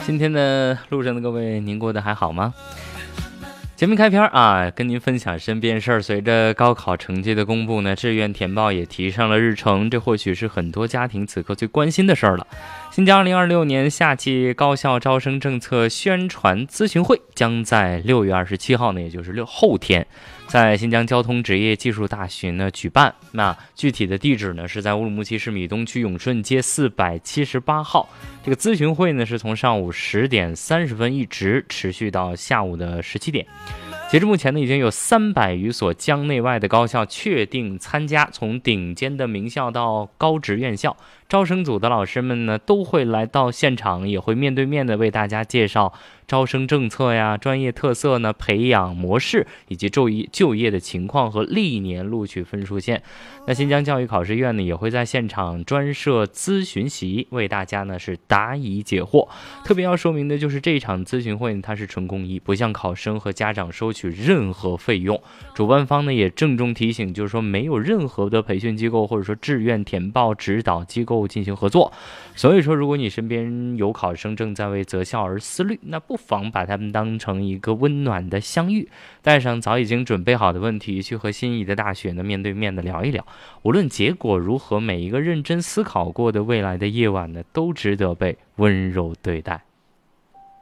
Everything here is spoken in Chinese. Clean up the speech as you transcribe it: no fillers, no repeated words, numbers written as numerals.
今天的路上的各位，您过得还好吗？节目开篇啊，跟您分享身边事儿。随着高考成绩的公布呢，志愿填报也提上了日程，这或许是很多家庭此刻最关心的事儿了。新疆2026年夏季高校招生政策宣传咨询会将在6月27号呢，也就是后天，在新疆交通职业技术大学呢举办。那具体的地址呢是在乌鲁木齐市米东区永顺街478号。这个咨询会呢是从上午10点30分一直持续到下午的17点。截至目前呢，已经有300余所疆内外的高校确定参加，从顶尖的名校到高职院校，招生组的老师们呢都会来到现场，也会面对面的为大家介绍招生政策呀、专业特色呢、培养模式以及就业的情况和历年录取分数线。那新疆教育考试院呢也会在现场专设咨询席，为大家呢是答疑解惑。特别要说明的就是这场咨询会呢，它是纯公益，不向考生和家长收取任何费用。主办方呢也郑重提醒，就是说没有任何的培训机构或者说志愿填报指导机构进行合作。所以说，如果你身边有考生正在为择校而思虑，那不妨把他们当成一个温暖的相遇，带上早已经准备好的问题，去和心仪的大学呢面对面的聊一聊。无论结果如何，每一个认真思考过的未来的夜晚呢，都值得被温柔对待。